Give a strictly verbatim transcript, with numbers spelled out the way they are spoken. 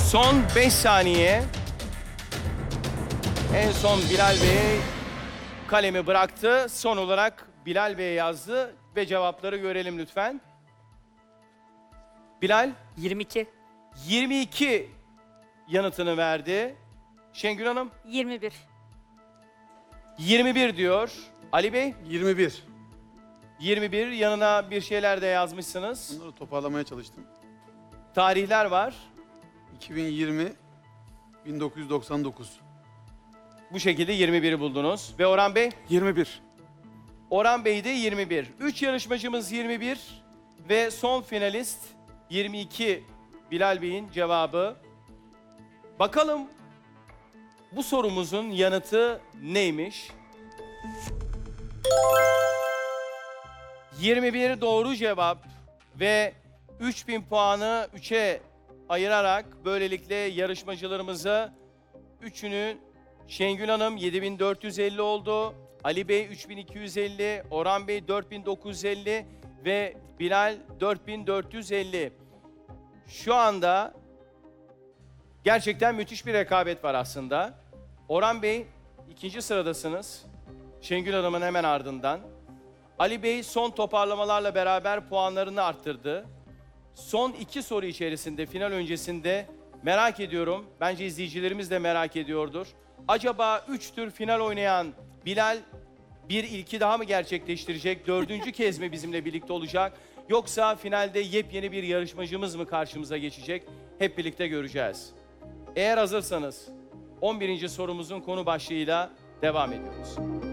Son beş saniye. En son Bilal Bey kalemi bıraktı. Son olarak Bilal Bey yazdı ve cevapları görelim lütfen. Bilal yirmi iki. yirmi iki yanıtını verdi. Şengül Hanım yirmi bir. yirmi bir diyor. Ali Bey yirmi bir. yirmi bir, yanına bir şeyler de yazmışsınız. Bunları toparlamaya çalıştım. Tarihler var. iki bin yirmi, bin dokuz yüz doksan dokuz. Bu şekilde yirmi biri buldunuz. Ve Orhan Bey? yirmi bir. Orhan Bey de yirmi bir. üç yarışmacımız yirmi bir ve son finalist yirmi iki Bilal Bey'in cevabı. Bakalım bu sorumuzun yanıtı neymiş? yirmi bir doğru cevap ve üç bin puanı üçe ayırarak böylelikle yarışmacılarımıza üçünü Şengül Hanım yedi bin dört yüz elli oldu. Ali Bey üç bin iki yüz elli, Orhan Bey dört bin dokuz yüz elli ve Bilal dört bin dört yüz elli. Şu anda gerçekten müthiş bir rekabet var aslında. Orhan Bey ikinci sıradasınız. Şengül Hanım'ın hemen ardından. Ali Bey son toparlamalarla beraber puanlarını arttırdı. Son iki soru içerisinde, final öncesinde merak ediyorum, bence izleyicilerimiz de merak ediyordur. Acaba üç tür final oynayan Bilal bir ilki daha mı gerçekleştirecek? Dördüncü kez mi bizimle birlikte olacak? Yoksa finalde yepyeni bir yarışmacımız mı karşımıza geçecek? Hep birlikte göreceğiz. Eğer hazırsanız on birinci sorumuzun konu başlığıyla devam ediyoruz.